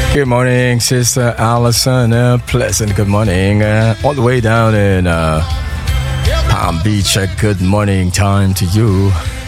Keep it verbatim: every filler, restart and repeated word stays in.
Good morning, Sister Allison. Uh, pleasant good morning. Uh, all the way down in uh, Palm Beach, a good morning time to you.